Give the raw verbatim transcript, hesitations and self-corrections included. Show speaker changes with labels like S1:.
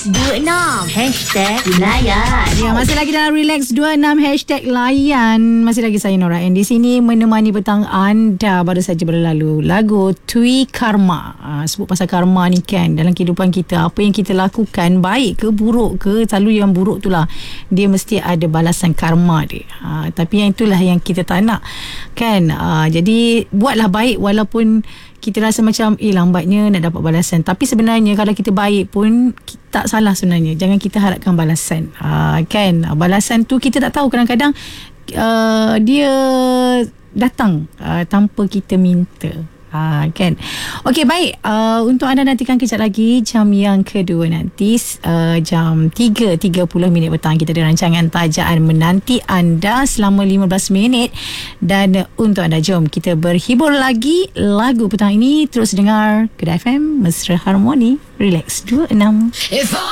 S1: Relax dua puluh enam Hashtag Layan.
S2: Ya, masih lagi dalam Relax dua puluh enam Hashtag Layan. Masih lagi saya Nora and di sini menemani petang anda. Baru saja berlalu lagu Tui Karma. uh, Sebut pasal karma ni kan, dalam kehidupan kita, apa yang kita lakukan, baik ke buruk ke, selalu yang buruk tu lah dia mesti ada balasan karma dia. uh, Tapi yang itulah yang kita tak nak kan. uh, Jadi buatlah baik walaupun kita rasa macam eh lambatnya nak dapat balasan. Tapi sebenarnya kalau kita baik pun tak salah sebenarnya. Jangan kita harapkan balasan. Uh, kan balasan tu kita tak tahu, kadang-kadang uh, dia datang uh, tanpa kita minta. Ha, kan. Okey, baik. Uh, untuk anda nantikan kejap lagi jam yang kedua nanti, uh, jam tiga tiga puluh minit petang, kita ada rancangan Tajaan menanti anda selama lima belas minit. Dan uh, untuk anda, jom kita berhibur lagi lagu petang ini. Terus dengar Kedah F M, Mesra Harmoni, Relax dua puluh enam.